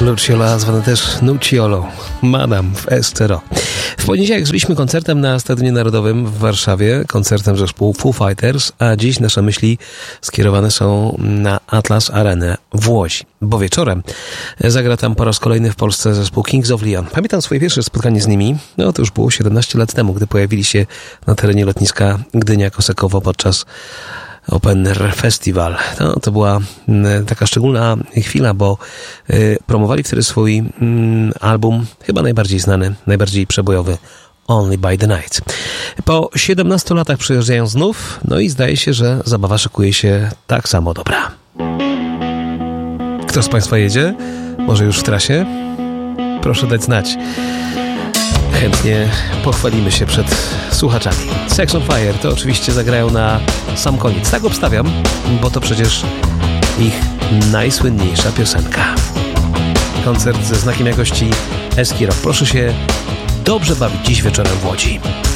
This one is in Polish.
Luciola, zwana też Nuciolo, Madame w Estero. W poniedziałek żyliśmy koncertem na Stadionie Narodowym w Warszawie, koncertem zespołu Foo Fighters, a dziś nasze myśli skierowane są na Atlas Arenę w Łodzi, bo wieczorem zagra tam po raz kolejny w Polsce zespół Kings of Leon. Pamiętam swoje pierwsze spotkanie z nimi, to już było 17 lat temu, gdy pojawili się na terenie lotniska Gdynia-Kosakowo podczas Open Air Festival. To była taka szczególna chwila, bo promowali wtedy swój album, chyba najbardziej znany, najbardziej przebojowy, Only by the Night. Po 17 latach przyjeżdżają znów, i zdaje się, że zabawa szykuje się tak samo dobra. Kto z Państwa jedzie? Może już w trasie? Proszę dać znać. Chętnie pochwalimy się przed słuchaczami. Sex on Fire to oczywiście zagrają na sam koniec. Tak obstawiam, bo to przecież ich najsłynniejsza piosenka. Koncert ze znakiem jakości Eski Rock. Proszę się dobrze bawić dziś wieczorem w Łodzi.